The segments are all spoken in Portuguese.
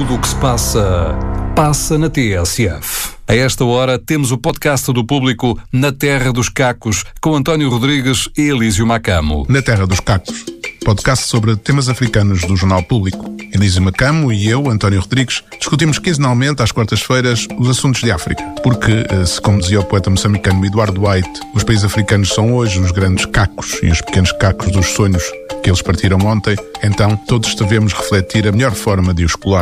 Tudo o que se passa na TSF. A esta hora temos o podcast do Público Na Terra dos Cacos, com António Rodrigues e Elísio Macamo. Na Terra dos Cacos, podcast sobre temas africanos do Jornal Público. Elísio Macamo e eu, António Rodrigues, discutimos quinzenalmente, às quartas-feiras, os assuntos de África. Porque, se como dizia o poeta moçambicano Eduardo White, os países africanos são hoje os grandes cacos e os pequenos cacos dos sonhos que eles partiram ontem, então todos devemos refletir a melhor forma de os colar.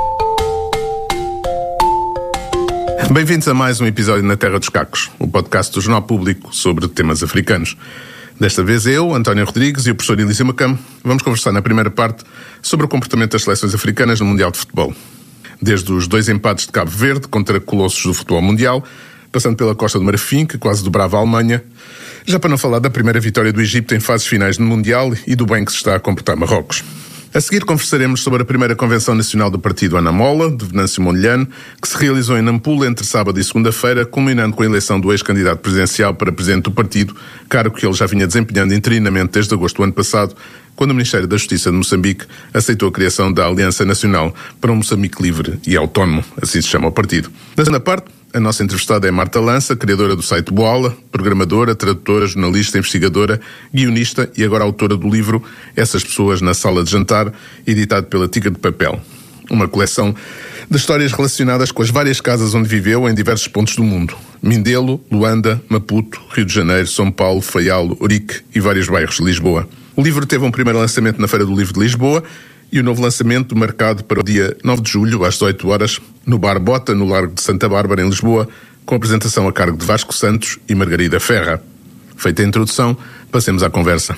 Bem-vindos a mais um episódio Na Terra dos Cacos, o podcast do Jornal Público sobre temas africanos. Desta vez eu, António Rodrigues e o professor Elísio Macamo vamos conversar na primeira parte sobre o comportamento das seleções africanas no Mundial de Futebol. Desde os 2 empates de Cabo Verde contra colossos do futebol mundial, passando pela Costa do Marfim, que quase dobrava a Alemanha, já para não falar da primeira vitória do Egito em fases finais no Mundial e do bem que se está a comportar Marrocos. A seguir conversaremos sobre a primeira Convenção Nacional do Partido Anamola, de Venâncio Mondlane, que se realizou em Nampula entre sábado e segunda-feira, culminando com a eleição do ex-candidato presidencial para presidente do partido, cargo que ele já vinha desempenhando interinamente desde agosto do ano passado, quando o Ministério da Justiça de Moçambique aceitou a criação da Aliança Nacional para um Moçambique livre e autónomo, assim se chama o partido. Na segunda parte, a nossa entrevistada é Marta Lança, criadora do site Boala, programadora, tradutora, jornalista, investigadora, guionista e agora autora do livro Essas Pessoas na Sala de Jantar, editado pela Tigre de Papel. Uma coleção de histórias relacionadas com as várias casas onde viveu em diversos pontos do mundo. Mindelo, Luanda, Maputo, Rio de Janeiro, São Paulo, Faial, Ourique e vários bairros de Lisboa. O livro teve um primeiro lançamento na Feira do Livro de Lisboa e o novo lançamento marcado para o dia 9 de julho, às 18 horas, no Bar Bota, no Largo de Santa Bárbara, em Lisboa, com apresentação a cargo de Vasco Santos e Margarida Ferra. Feita a introdução, passemos à conversa.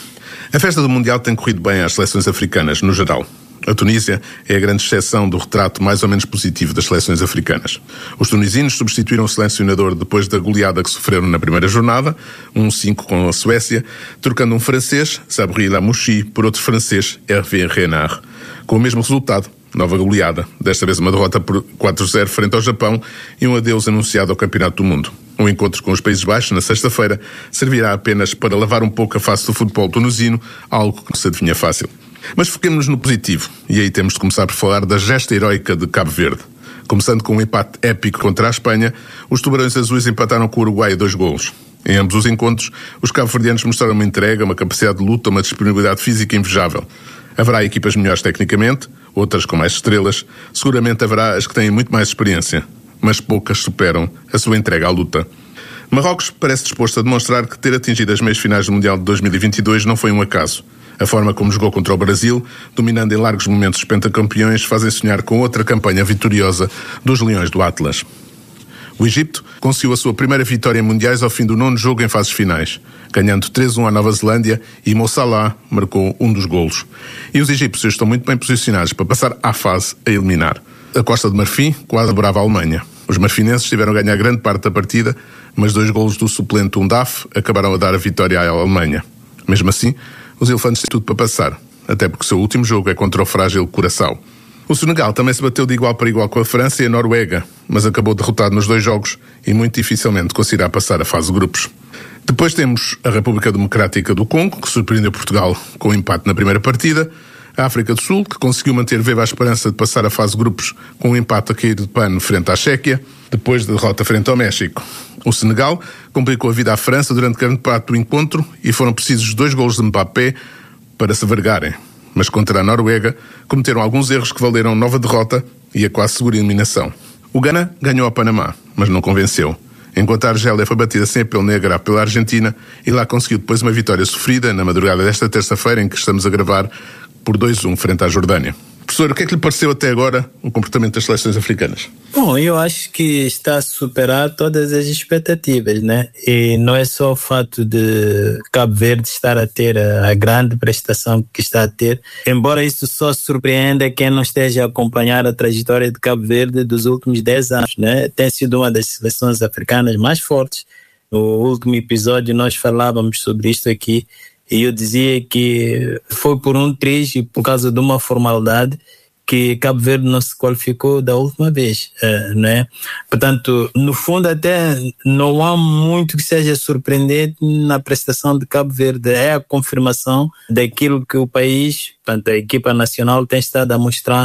A festa do Mundial tem corrido bem às seleções africanas, no geral. A Tunísia é a grande exceção do retrato mais ou menos positivo das seleções africanas. Os tunisinos substituíram o selecionador depois da goleada que sofreram na primeira jornada, 1-5 com a Suécia, trocando um francês, Sabri Lamouchi, por outro francês, Hervé Renard. Com o mesmo resultado, nova goleada, desta vez uma derrota por 4-0 frente ao Japão e um adeus anunciado ao Campeonato do Mundo. Um encontro com os Países Baixos, na sexta-feira, servirá apenas para lavar um pouco a face do futebol tunisino, algo que não se adivinha fácil. Mas foquemos-nos no positivo, e aí temos de começar por falar da gesta heroica de Cabo Verde. Começando com um empate épico contra a Espanha, os Tubarões Azuis empataram com o Uruguai a 2 golos. Em ambos os encontros, os cabo-verdianos mostraram uma entrega, uma capacidade de luta, uma disponibilidade física invejável. Haverá equipas melhores tecnicamente, outras com mais estrelas, seguramente haverá as que têm muito mais experiência, mas poucas superam a sua entrega à luta. Marrocos parece disposto a demonstrar que ter atingido as meias finais do Mundial de 2022 não foi um acaso. A forma como jogou contra o Brasil, dominando em largos momentos os pentacampeões, fazem sonhar com outra campanha vitoriosa dos Leões do Atlas. O Egito conseguiu a sua primeira vitória em mundiais ao fim do 9º jogo em fases finais, ganhando 3-1 à Nova Zelândia e Mo Salah marcou um dos golos. E os egípcios estão muito bem posicionados para passar à fase a eliminar. A Costa do Marfim quase dobrava a Alemanha. Os marfinenses tiveram a ganhar grande parte da partida, mas 2 golos do suplente Undaf acabaram a dar a vitória à Alemanha. Mesmo assim, os elefantes têm tudo para passar, até porque o seu último jogo é contra o frágil Curaçao. O Senegal também se bateu de igual para igual com a França e a Noruega, mas acabou derrotado nos 2 jogos e muito dificilmente conseguirá passar a fase de grupos. Depois temos a República Democrática do Congo, que surpreendeu Portugal com um empate na primeira partida, a África do Sul, que conseguiu manter viva a esperança de passar a fase de grupos com um empate a cair de pano frente à Chequia, depois da derrota frente ao México. O Senegal complicou a vida à França durante grande parte do encontro e foram precisos 2 golos de Mbappé para se vergarem. Mas contra a Noruega cometeram alguns erros que valeram nova derrota e a quase segura eliminação. O Ghana ganhou ao Panamá, mas não convenceu. Enquanto a Argélia foi batida sem apelo negra pela Argentina e lá conseguiu depois uma vitória sofrida na madrugada desta terça-feira em que estamos a gravar por 2-1 frente à Jordânia. Professor, o que é que lhe pareceu até agora o comportamento das seleções africanas? Bom, eu acho que está a superar todas as expectativas, né? E não é só o fato de Cabo Verde estar a ter a grande prestação que está a ter, embora isso só surpreenda quem não esteja a acompanhar a trajetória de Cabo Verde dos últimos 10 anos, né? Tem sido uma das seleções africanas mais fortes. No último episódio nós falávamos sobre isto aqui, e eu dizia que foi por um triz e por causa de uma formalidade que Cabo Verde não se qualificou da última vez, né? Portanto, no fundo até não há muito que seja surpreendente na prestação de Cabo Verde. É a confirmação daquilo que o país, portanto, a equipa nacional tem estado a mostrar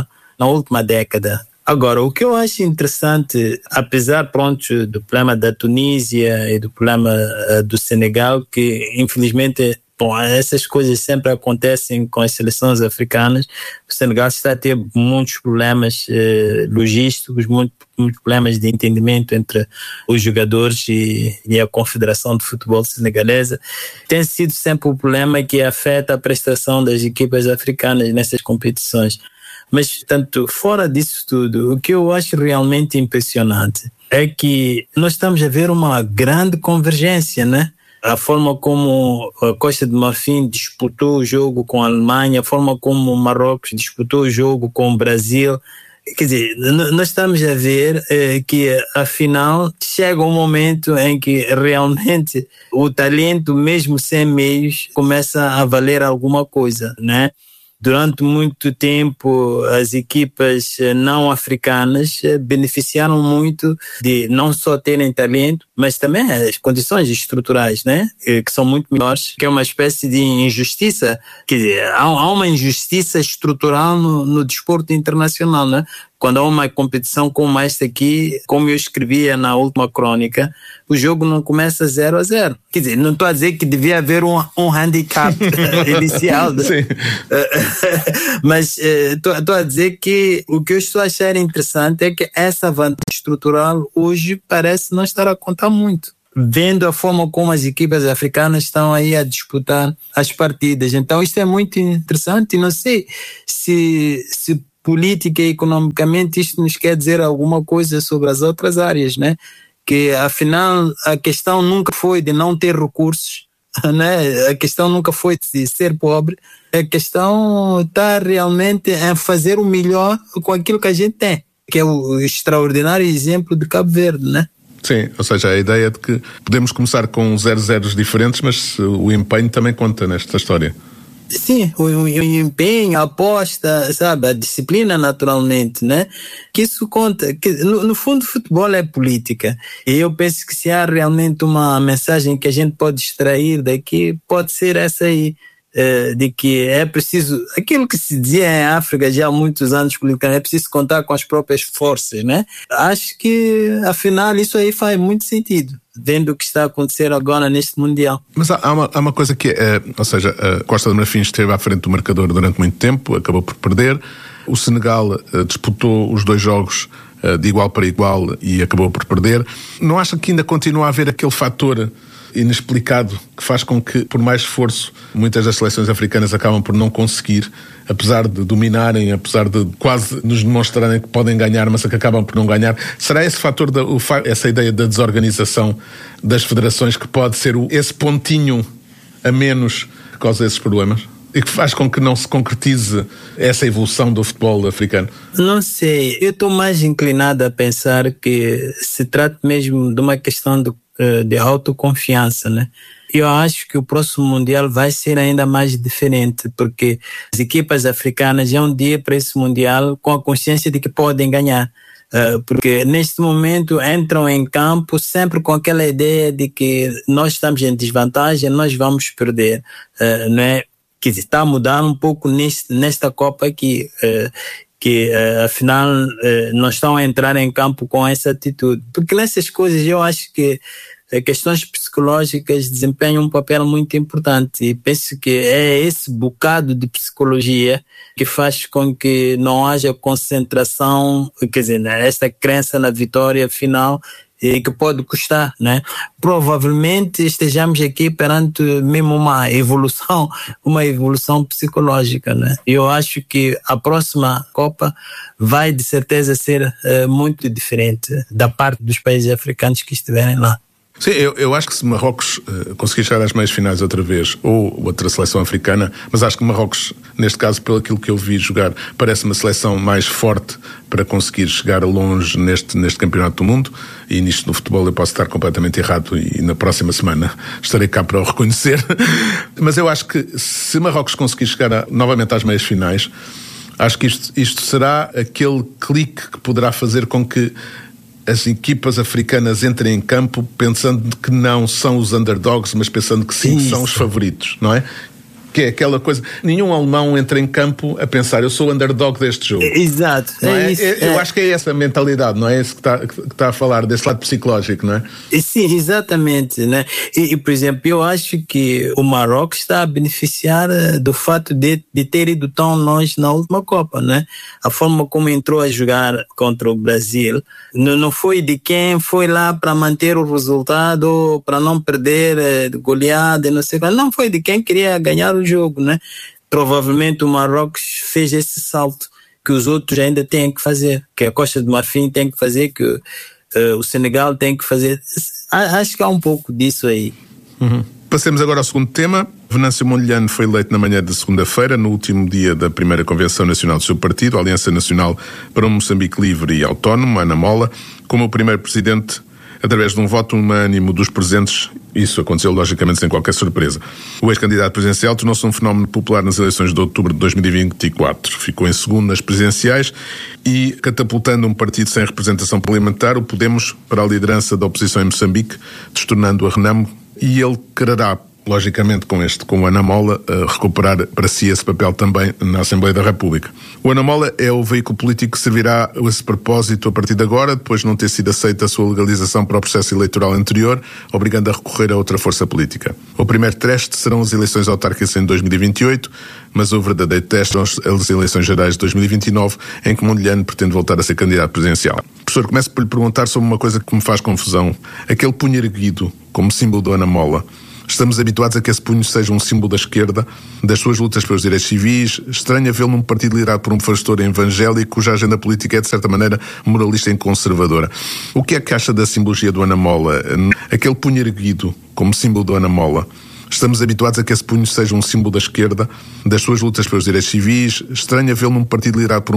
na última década. Agora, o que eu acho interessante, apesar, pronto, do problema da Tunísia e do problema do Senegal, que infelizmente, bom, essas coisas sempre acontecem com as seleções africanas. O Senegal está a ter muitos problemas logísticos, muitos problemas de entendimento entre os jogadores e a Confederação de Futebol Senegalesa. Tem sido sempre um problema que afeta a prestação das equipas africanas nessas competições. Mas, tanto fora disso tudo, o que eu acho realmente impressionante é que nós estamos a ver uma grande convergência, né? A forma como a Costa de Marfim disputou o jogo com a Alemanha, a forma como o Marrocos disputou o jogo com o Brasil. Quer dizer, nós estamos a ver que, afinal, chega um momento em que realmente o talento, mesmo sem meios, começa a valer alguma coisa, né? Durante muito tempo, as equipas não africanas beneficiaram muito de não só terem talento, mas também as condições estruturais, né? Que são muito melhores, que é uma espécie de injustiça. Quer dizer, há uma injustiça estrutural no desporto internacional, né? Quando há uma competição como esta aqui, como eu escrevia na última crônica, o jogo não começa 0-0. Quer dizer, não estou a dizer que devia haver um handicap inicial. Sim. Mas estou a dizer que o que eu estou a achar interessante é que essa vantagem estrutural hoje parece não estar a contar muito, vendo a forma como as equipas africanas estão aí a disputar as partidas. Então isto é muito interessante e não sei se política e economicamente isto nos quer dizer alguma coisa sobre as outras áreas, né? Que afinal a questão nunca foi de não ter recursos, né? A questão nunca foi de ser pobre, a questão está realmente em fazer o melhor com aquilo que a gente tem, que é o extraordinário exemplo de Cabo Verde, né? Sim, ou seja, a ideia de que podemos começar com 0-0 diferentes, mas o empenho também conta nesta história. Sim, o empenho, a aposta, sabe, a disciplina naturalmente, né? Que isso conta. Que, no fundo, o futebol é política. E eu penso que se há realmente uma mensagem que a gente pode extrair daqui, pode ser essa aí, de que é preciso, aquilo que se dizia em África já há muitos anos, é preciso contar com as próprias forças, né? Acho que, afinal, isso aí faz muito sentido, vendo o que está a acontecer agora neste Mundial. Mas há uma coisa que ou seja, a Costa de Marfim esteve à frente do marcador durante muito tempo, acabou por perder. O Senegal disputou os 2 jogos de igual para igual e acabou por perder. Não acha que ainda continua a haver aquele fator inexplicado que faz com que, por mais esforço, muitas das seleções africanas acabam por não conseguir, apesar de dominarem, apesar de quase nos demonstrarem que podem ganhar, mas que acabam por não ganhar? Será esse fator, essa ideia da desorganização das federações que pode ser esse pontinho a menos que causa esses problemas? E que faz com que não se concretize essa evolução do futebol africano? Não sei, eu estou mais inclinado a pensar que se trata mesmo de uma questão de autoconfiança, né? Eu acho que o próximo Mundial vai ser ainda mais diferente, porque as equipas africanas já um dia para esse Mundial com a consciência de que podem ganhar. Porque neste momento entram em campo sempre com aquela ideia de que nós estamos em desvantagem, nós vamos perder, não é? Quer dizer, está a mudar um pouco nesta Copa aqui, que afinal não estão a entrar em campo com essa atitude. Porque nessas coisas eu acho que questões psicológicas desempenham um papel muito importante e penso que é esse bocado de psicologia que faz com que não haja concentração, quer dizer, esta crença na vitória final e que pode custar, né? Provavelmente estejamos aqui perante mesmo uma evolução psicológica, né? Eu acho que a próxima Copa vai de certeza ser muito diferente da parte dos países africanos que estiverem lá. Sim, eu acho que se Marrocos conseguir chegar às meias finais outra vez, ou outra seleção africana, mas acho que Marrocos, neste caso, pelo aquilo que eu vi jogar, parece uma seleção mais forte para conseguir chegar longe neste campeonato do mundo, e nisto no futebol eu posso estar completamente errado e na próxima semana estarei cá para o reconhecer. Mas eu acho que se Marrocos conseguir chegar novamente às meias finais, acho que isto será aquele clique que poderá fazer com que as equipas africanas entrem em campo pensando que não são os underdogs, mas pensando que sim, são os favoritos, não é? que é aquela coisa, nenhum alemão entra em campo a pensar, eu sou o underdog deste jogo. Exato. Não é? Eu acho que é essa a mentalidade, não é? Isso que está a falar, desse lado psicológico, não é? Sim, exatamente, né? E, por exemplo, eu acho que o Marrocos está a beneficiar do fato de ter ido tão longe na última Copa, né? A forma como entrou a jogar contra o Brasil não foi de quem foi lá para manter o resultado, para não perder goleada, não sei qual. Não foi de quem queria ganhar o jogo, né? Provavelmente o Marrocos fez esse salto que os outros ainda têm que fazer, que a Costa do Marfim tem que fazer, que o Senegal tem que fazer. Acho que há um pouco disso aí. Uhum. Passemos agora ao segundo tema. Venâncio Mondlane foi eleito na manhã de segunda-feira, no último dia da primeira Convenção Nacional do seu partido, a Aliança Nacional para um Moçambique Livre e Autónomo, ANAMOLA, como o primeiro presidente, através de um voto unânime dos presentes. Isso aconteceu, logicamente, sem qualquer surpresa. O ex-candidato presidencial tornou-se um fenómeno popular nas eleições de outubro de 2024. Ficou em segundo nas presidenciais e, catapultando um partido sem representação parlamentar, o Podemos, para a liderança da oposição em Moçambique, destornando a Renamo, e ele quererá, logicamente com o ANAMOLA, recuperar para si esse papel também na Assembleia da República. O ANAMOLA é o veículo político que servirá a esse propósito a partir de agora, depois de não ter sido aceita a sua legalização para o processo eleitoral anterior, obrigando a recorrer a outra força política. O primeiro teste serão as eleições autárquicas em 2028, mas o verdadeiro teste são as eleições gerais de 2029, em que Mondlane pretende voltar a ser candidato presidencial. Professor, começo por lhe perguntar sobre uma coisa que me faz confusão. Aquele punho erguido, como símbolo do ANAMOLA. Estamos habituados a que esse punho seja um símbolo da esquerda, das suas lutas pelos direitos civis. Estranha vê-lo num partido liderado por um pastor evangélico cuja agenda política é, de certa maneira, moralista e conservadora. O que é que acha da simbologia do ANAMOLA? Aquele punho erguido, como símbolo do ANAMOLA. Estamos habituados a que esse punho seja um símbolo da esquerda, das suas lutas pelos direitos civis. Estranha vê-lo num partido liderado por um